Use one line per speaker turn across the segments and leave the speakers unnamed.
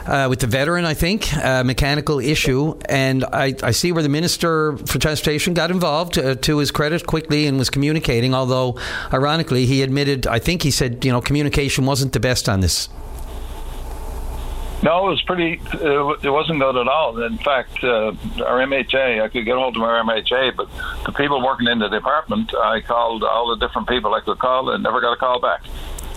with the veteran, I think, mechanical issue. And I see where the Minister for Transportation got involved, to his credit, quickly, and was communicating, although, ironically, he admitted, I think he said, communication wasn't the best on this.
No, it wasn't good at all. In fact, our MHA, I could get hold of our MHA, but the people working in the department, I called all the different people I could call and never got a call back.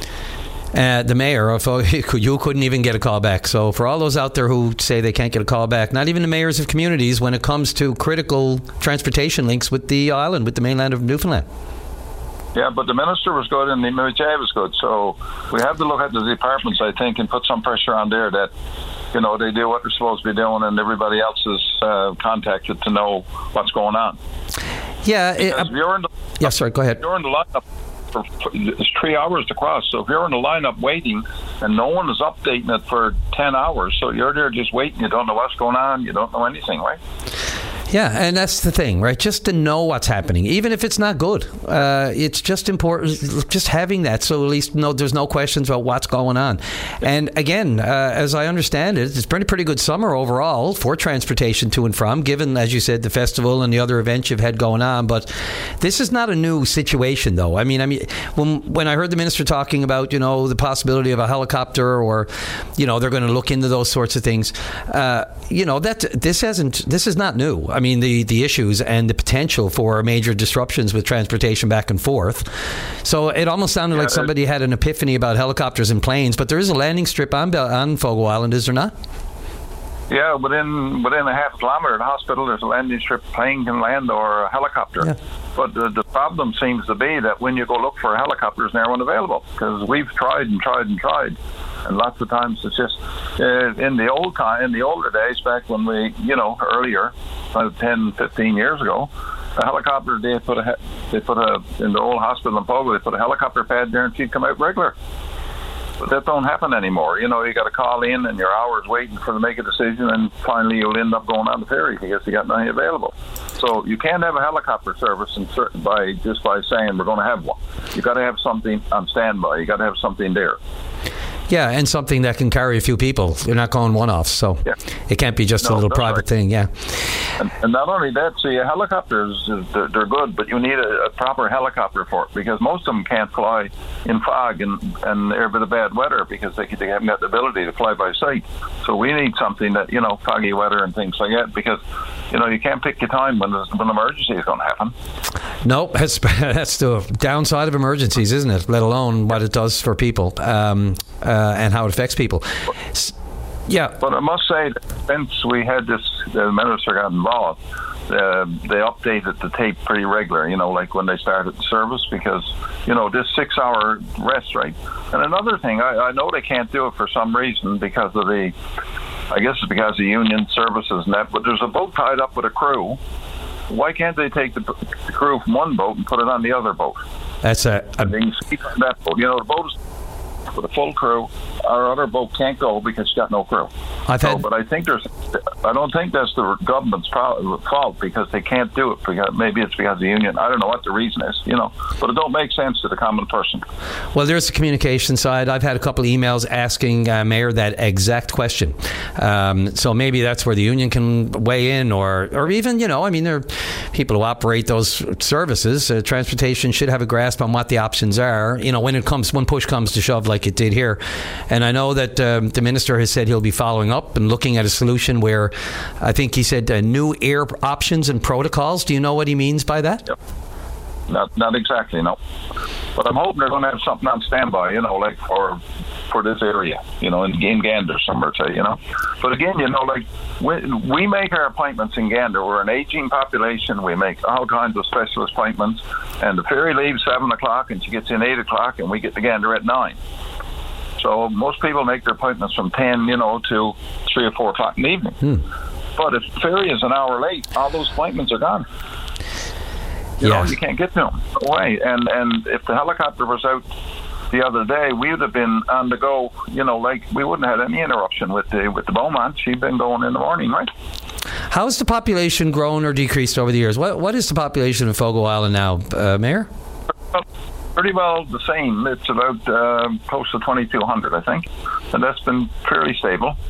The mayor, you couldn't even get a call back. So for all those out there who say they can't get a call back, not even the mayors of communities when it comes to critical transportation links with the island, with the mainland of Newfoundland.
Yeah, but the minister was good and the MHA was good. So we have to look at the departments, I think, and put some pressure on there that, they do what they're supposed to be doing and everybody else is contacted to know what's going on.
Yeah. Sorry, go ahead.
If you're in the lineup, it's 3 hours to cross. So if you're in the lineup waiting and no one is updating it for 10 hours, so you're there just waiting, you don't know what's going on, you don't know anything, right?
Yeah, and that's the thing, right? Just to know what's happening, even if it's not good. It's just important, just having that, so at least there's no questions about what's going on. And again, as I understand it, it's been a pretty good summer overall for transportation to and from, given, as you said, the festival and the other events you've had going on. But this is not a new situation, though. I mean, when I heard the minister talking about, the possibility of a helicopter, or, they're going to look into those sorts of things, this is not new. I mean, the issues and the potential for major disruptions with transportation back and forth. So it almost sounded like somebody had an epiphany about helicopters and planes, but there is a landing strip on Fogo Island, is there not?
Yeah, within a half kilometre of the hospital, there's a landing strip. Plane can land or a helicopter. Yeah. But the problem seems to be that when you go look for helicopters, they're unavailable, because we've tried and tried and tried. And lots of times it's just in the older days, back when we, earlier, 10, 15 years ago, a helicopter, they put in the old hospital in Pogo, they put a helicopter pad there and she'd come out regular. But that don't happen anymore. You got to call in and your hours waiting for them to make a decision, and finally you'll end up going on the ferry because you got nothing available. So you can't have a helicopter service by saying we're going to have one. You got to have something on standby. You got to have something there.
Yeah, and something that can carry a few people. You're not going one-offs, so it can't be just a little private thing, yeah.
And not only that, helicopters, they're good, but you need a proper helicopter for it, because most of them can't fly in fog and a bit of bad weather, because they haven't got the ability to fly by sight. So we need something that, foggy weather and things like that, because, you can't pick your time when an emergency is going to happen.
Nope, that's the downside of emergencies, isn't it? Let alone what it does for people. And how it affects people. Yeah.
But I must say that since we had the minister got involved, they updated the tape pretty regular, like when they started the service, because, this 6-hour rest, right? And another thing, I know they can't do it for some reason because of I guess it's because of union services and that, but there's a boat tied up with a crew. Why can't they take the crew from one boat and put it on the other boat?
That's
and they can sleep on that boat. The boat is with a full crew. Our other boat can't go because it's got no crew. But I don't think that's the government's fault, because they can't do it. Because maybe it's because of the union. I don't know what the reason is, but it don't make sense to the common person.
Well, there's the communication side. I've had a couple of emails asking Mayor that exact question. So maybe that's where the union can weigh in, or even, there are people who operate those services. Transportation should have a grasp on what the options are, when push comes to shove, like it did here. And I know that the minister has said he'll be following up and looking at a solution where, I think he said, new air options and protocols. Do you know what he means by that?
Yep. Not exactly, no. But I'm hoping they're going to have something on standby, like for this area, in Gander somewhere, But again, we make our appointments in Gander. We're an aging population. We make all kinds of specialist appointments. And the ferry leaves 7 o'clock and she gets in 8 o'clock, and we get to Gander at 9. So most people make their appointments from 10, to 3 or 4 o'clock in the evening. But if the ferry is an hour late, all those appointments are gone. You can't get to them. No way. And if the helicopter was out the other day, we would have been on the go, we wouldn't have had any interruption with the Beaumont. She'd been going in the morning, right?
How has the population grown or decreased over the years? What is the population of Fogo Island now, Mayor?
Pretty well the same. It's about close to 2,200, I think. And that's been fairly stable.